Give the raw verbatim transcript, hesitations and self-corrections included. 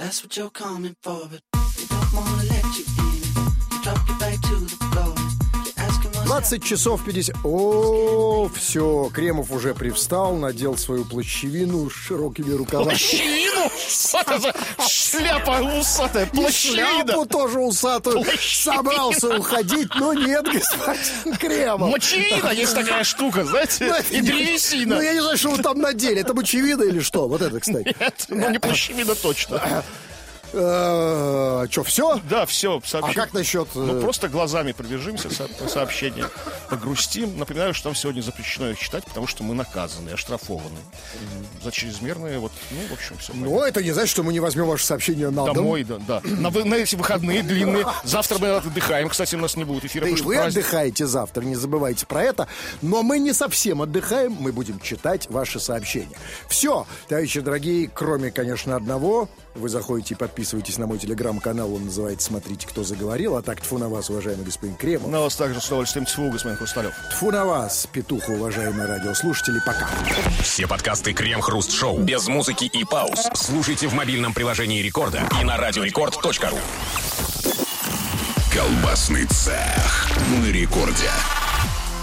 That's what you're coming for, but they don't wanna let you in. You drop your back to the floor. двадцать часов пятьдесят. О, все, Кремов уже привстал, надел свою плащевину с широкими рукавами. Плащевину? Что это за шляпа усатая? Плащевина. Шляпу тоже усатую. Собрался уходить, но нет, господин Кремов. Мочевина, есть такая штука, знаете, и древесина. Ну, я не знаю, что вы там надели. Это мочевина или что? Вот это, кстати. Нет, ну не плащевина точно. Что, все? Да, все. А как насчет... Ну, просто глазами пробежимся по сообщениям, погрустим. Напоминаю, что нам сегодня запрещено их читать, потому что мы наказаны, оштрафованы. За чрезмерные, вот, ну, в общем, все. Ну, это не значит, что мы не возьмем ваше сообщение на дом. Домой, да, да. На, на эти выходные длинные. Завтра мы отдыхаем, кстати, у нас не будет эфира. Да и вы праздник. Отдыхаете завтра, не забывайте про это. Но мы не совсем отдыхаем, мы будем читать ваши сообщения. Все, товарищи дорогие, кроме, конечно, одного... Вы заходите и подписываетесь на мой телеграм-канал. Он называется «Смотрите, кто заговорил». А так, тьфу на вас, уважаемый господин Кремов. На вас также с удовольствием тьфу, господин Хрусталев. Тьфу на вас, петуха, уважаемые радиослушатели. Пока. Все подкасты Крем-Хруст-Шоу без музыки и пауз слушайте в мобильном приложении Рекорда и на радиорекорд точка ру. Колбасный цех на Рекорде.